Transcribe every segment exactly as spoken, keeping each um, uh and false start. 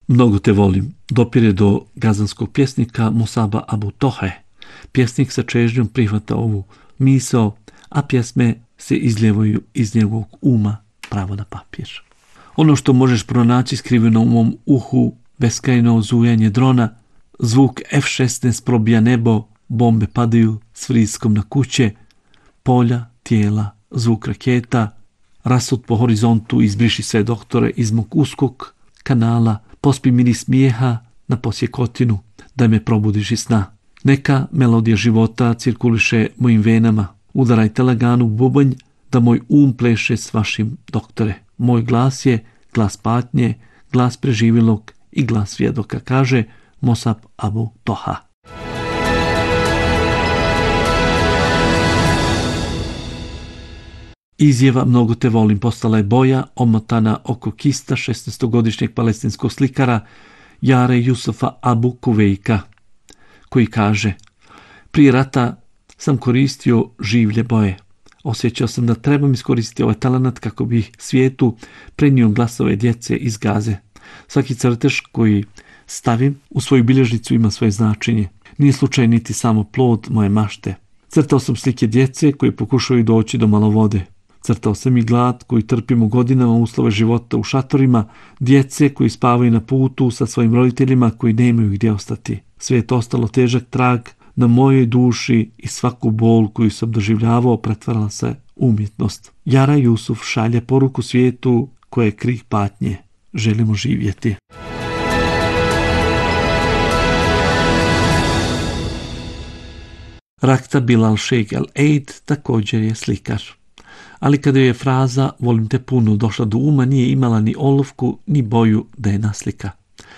Mnogo te volim, dopire do gazanskog pjesnika Musaba Abu Tohe. Pjesnik sa čežnjom prihvata ovu misao, a pjesme se izljevaju iz njegovog uma pravo na papir. Ono što možeš pronaći skriveno u mom uhu, beskrajno zujanje drona, zvuk F šesnaest probija nebo, bombe padaju s vriskom na kuće, polja, tijela, zvuk raketa, rasut po horizontu, izbriši sve doktore iz mog uskog kanala, pospi miris smijeha na posjekotinu, da me probudiš iz sna. Neka melodija života cirkuliše mojim venama, udarajte laganu bubanj, da moj um pleše s vašim, doktore. Moj glas je glas patnje, glas preživjelog i glas svjedoka, kaže Musab Abu Toha. Izjava mnogo te volim postala je boja omotana oko kista šesnaestogodišnjeg palestinskog slikara Jare Jusufa Abu Kuvejka, koji kaže: prije rata sam koristio življe boje. Osjećao sam da trebam iskoristiti ovaj talenat kako bih svijetu prenio glasove djece iz Gaze. Svaki crtež koji stavim u svoju bilježnicu ima svoje značenje. Nije slučaj niti samo plod moje mašte. Crtao sam slike djece koji pokušaju doći do malo vode. Crtao sam i glad koji trpimo godinama uslove života u šatorima, djece koji spavaju na putu sa svojim roditeljima koji nemaju gdje ostati. Sve je to ostalo težak trag na mojoj duši i svaku bol koju sam doživljavao pretvarala se u umjetnost. Jara Jusuf šalje poruku svijetu koje je krik patnje. Želimo živjeti. Rakta Bilal Sheikh El Eid također je slikar. Ali kada je fraza volim te puno došla do uma, nije imala ni olovku ni boju da je naslika.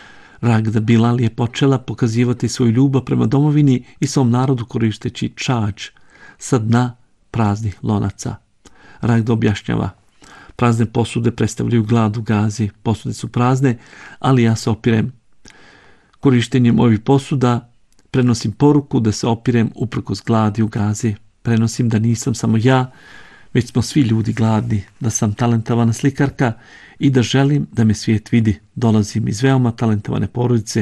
Ragda Bilal je počela pokazivati svoju ljubav prema domovini i svom narodu koristeći čađ sa dna praznih lonaca. Ragda objašnjava: prazne posude predstavljaju glad u Gazi. Posude su prazne, ali ja se opirem. Korištenjem ovih posuda prenosim poruku da se opirem uprkos gladi u Gazi. Prenosim da nisam samo ja, već smo svi ljudi gladni, da sam talentovana slikarka i da želim da me svijet vidi. Dolazim iz veoma talentovane porodice.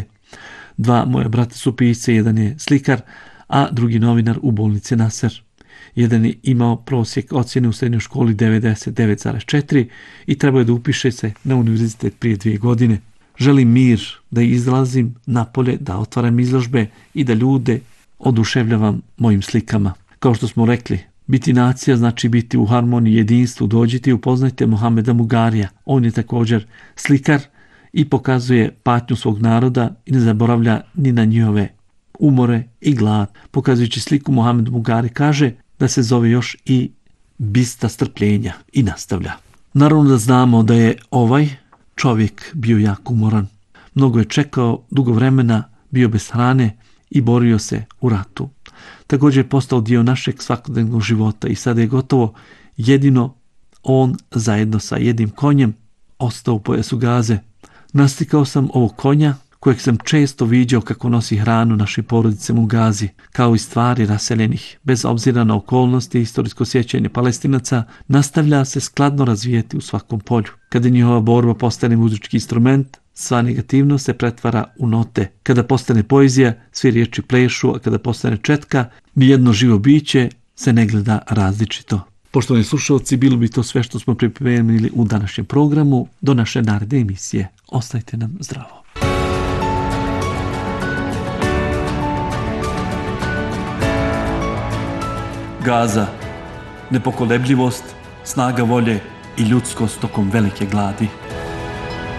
Dva moja brata su pisci, jedan je slikar, a drugi novinar u bolnici Nasser. Jedan je imao prosjek ocjene u srednjoj školi devedeset devet zarez četiri i trebao je da upiše se na univerzitet prije dvije godine. Želim mir, da izlazim napolje, da otvaram izložbe i da ljude oduševljavam mojim slikama. Kao što smo rekli, biti nacija znači biti u harmoniji, jedinstvu. Dođite i upoznajte Mohameda Mugarija. On je također slikar i pokazuje patnju svog naroda i ne zaboravlja ni na njihove umore i glad. Pokazujući sliku, Mohamed Mugari kaže da se zove još i bista strpljenja i nastavlja. Naravno da znamo da je ovaj čovjek bio jako umoran. Mnogo je čekao, dugo vremena bio bez hrane i borio se u ratu. Također je postao dio našeg svakodnevnog života i sada je gotovo jedino on zajedno sa jednim konjem ostao u pojasu Gaze. Naslikao sam ovog konja kojeg sam često viđao kako nosi hranu našim porodicama u Gazi, kao i stvari raseljenih. Bez obzira na okolnosti i historijsko sjećanje Palestinaca, nastavlja se skladno razvijeti u svakom polju. Kada njihova borba postane muzički instrument, sva negativnost se pretvara u note. Kada postane poezija, svi riječi plešu, a kada postane četka, nijedno živo biće se ne gleda različito. Poštovani slušalci, bilo bi to sve što smo pripremili u današnjem programu. Do naše naredne emisije. Ostajte nam zdravo. Gaza, nepokolebljivost, snaga volje i ljudskost tokom velike gladi.